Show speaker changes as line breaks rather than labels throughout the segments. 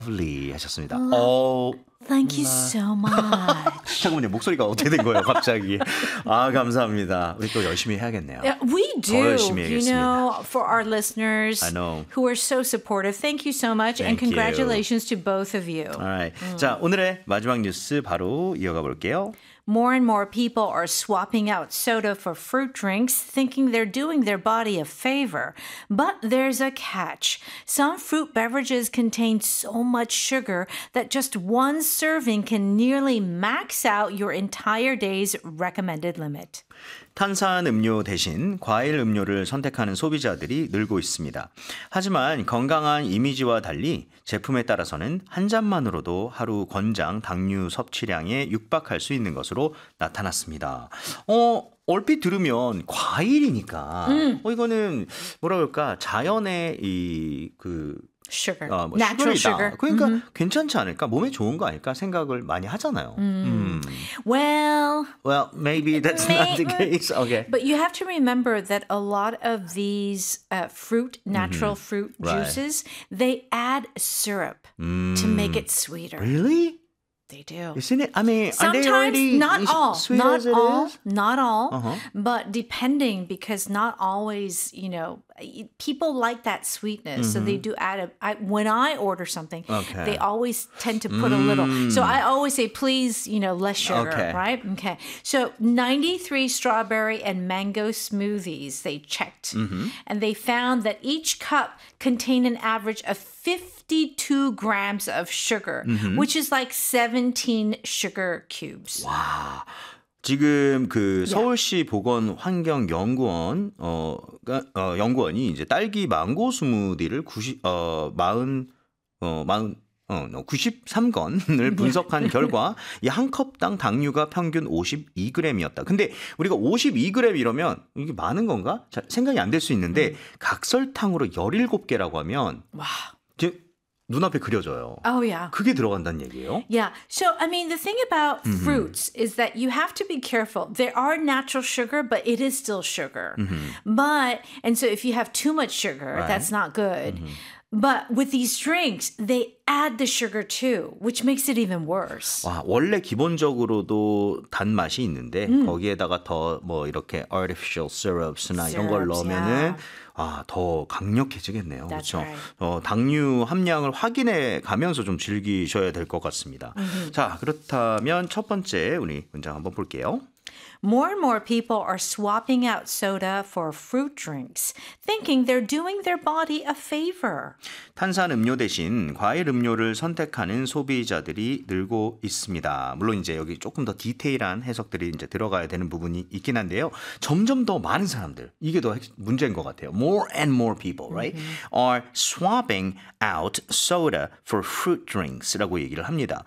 lovely 하셨습니다.
Thank you so much.
잠깐만요. 목소리가 어떻게 된 거예요, 갑자기? 아, 감사합니다. 우리 또 열심히 해야겠네요.
Yeah, we
더
do.
열심히
You
해야겠습니다.
know, for our listeners
I know.
who are so supportive, thank you so much and
Thank you.
congratulations to both of you.
Alright. 자, 오늘의 마지막 뉴스 바로 이어가 볼게요.
More and more people are swapping out soda for fruit drinks, thinking they're doing their body a favor. But there's a catch. Some fruit beverages contain so much sugar that just one serving can nearly max out your entire day's recommended limit.
탄산 음료 대신 과일 음료를 선택하는 소비자들이 늘고 있습니다. 하지만 건강한 이미지와 달리 제품에 따라서는 한 잔만으로도 하루 권장 당류 섭취량에 육박할 수 있는 것으로 나타났습니다. 얼핏 들으면 과일이니까 이거는 뭐라 그럴까 자연의
Sugar.
뭐
Natural
슈거리다.
sugar.
그러니까 괜찮지 않을까? 몸에 좋은 거 아닐까? 생각을 많이 하잖아요.
Well,
maybe that's not the case. Okay.
but you have to remember that a lot of these natural fruit
Right.
juices, they add syrup to make it sweeter.
Really?
They do.
Isn't it? I mean, are they
Sometimes,
already
not all,
sweet
not
as it
all,
is?
not all,
Uh-huh.
but depending, because not always, people like that sweetness, so they do add when I order something,
Okay.
they always tend to put a little. So I always say, please, less sugar,
Okay.
right? Okay. So 93 strawberry and mango smoothies they checked, and they found that each cup contained an average of 52 grams of sugar, which is like 17 sugar cubes.
지금 그 서울시 보건환경연구원 연구원이 이제 딸기 망고 스무디를 93건을 분석한 결과 이 한 컵당 당류가 평균 52g이었다. 근데 우리가 52g 이러면 이게 많은 건가? 잘 생각이 안 될 수 있는데 각설탕으로 17개라고 하면
Wow.
지금 눈앞에 그려져요.
Oh, yeah.
그게 들어간다는 얘기예요?
Yeah. So, I mean, the thing about fruits is that you have to be careful. There are natural sugar, but it is still sugar. And so if you have too much sugar,
Right.
that's not good. But with these drinks, they add the sugar too, which makes it even worse.
와, 원래 기본적으로도 단맛이 있는데 거기에다가 더 뭐 이렇게 artificial syrups나 이런 걸
Syrups,
넣으면은 더 강력해지겠네요.
That's
그렇죠?
right.
당류 함량을 확인해 가면서 좀 즐기셔야 될 것 같습니다. 자, 그렇다면 첫 번째 우리 문장 한번 볼게요.
More and more people are swapping out soda for fruit drinks, thinking they're doing their body a favor.
탄산 음료 대신 과일 음료를 선택하는 소비자들이 늘고 있습니다. 물론 이제 여기 조금 더 디테일한 해석들이 이제 들어가야 되는 부분이 있긴 한데요. 점점 더 많은 사람들, 이게 더 문제인 것 같아요. More and more people, right, are swapping out soda for fruit drinks라고 얘기를 합니다.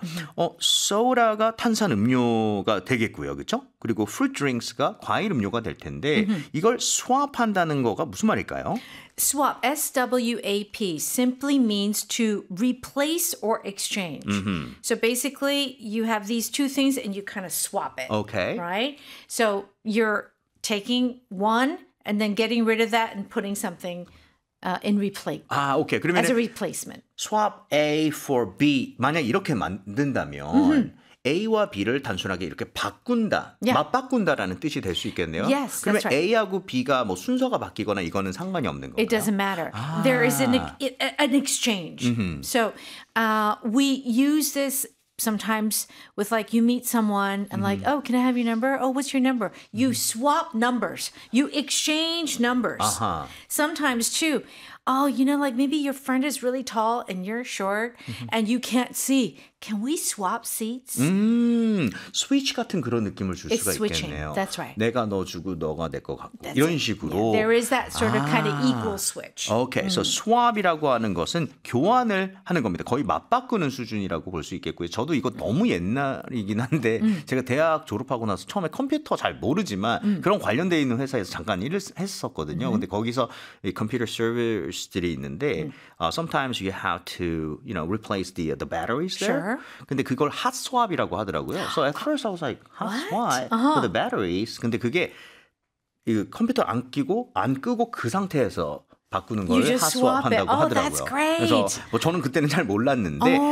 소다가 탄산 음료가 되겠고요, 그렇죠? 그리고 fruit drinks가 과일 음료가 될 텐데 이걸 swap한다는 거가 무슨 말일까요?
Swap, S-W-A-P, simply means to replace or exchange. So basically, you have these two things and you kind of swap it.
Okay.
Right? So you're taking one and then getting rid of that and putting something in replace.
오케이. 그러면
As a replacement.
swap A for B 만약 이렇게 만든다면 A와 B를 단순하게 이렇게 바꾼다,
Yeah.
맞바꾼다라는 뜻이 될 수 있겠네요.
Yes,
그러면
that's right.
A하고 B가 뭐 순서가 바뀌거나 이거는 상관이 없는 건가요?
It doesn't matter. There is an exchange. So we use this sometimes with like you meet someone and like, oh, can I have your number? Oh, what's your number? You swap numbers. You exchange numbers. Sometimes too. Oh, like maybe your friend is really tall and you're short and you can't see. Can we swap seats?
스위치 같은 그런 느낌을 줄
It's
수가
switching.
있겠네요.
That's right.
내가 너 주고 너가 내 거 갖고
That's
이런
it.
식으로.
There is that sort of kind of equal switch.
오케이, so swap이라고 하는 것은 교환을 하는 겁니다. 거의 맞바꾸는 수준이라고 볼 수 있겠고요. 저도 이거 너무 옛날이긴 한데 제가 대학 졸업하고 나서 처음에 컴퓨터 잘 모르지만 그런 관련되어 있는 회사에서 잠깐 일을 했었거든요. 근데 거기서 이 컴퓨터 서비스들이 있는데 sometimes you have to, replace the batteries there.
Sure.
근데 그걸 hot swap이라고 하더라고요. So at first I was like, hot swap for the batteries. 근데 그게 이 컴퓨터 안 끄고 그 상태에서 바꾸는 걸
You just
핫스왑
swap it.
한다고
Oh,
하더라고요.
that's great.
그래서 뭐 저는 그때는 잘 몰랐는데